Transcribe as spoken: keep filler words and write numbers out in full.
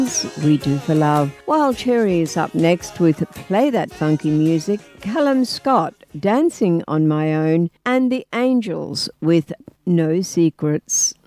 We Do for Love. Wild Cherry is up next with Play That Funky Music, Callum Scott, Dancing on My Own, and The Angels with No Secrets.